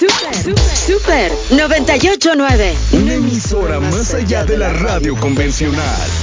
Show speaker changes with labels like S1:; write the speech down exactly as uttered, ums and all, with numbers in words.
S1: Super, Super noventa y ocho punto nueve.
S2: Una emisora más allá de la radio convencional.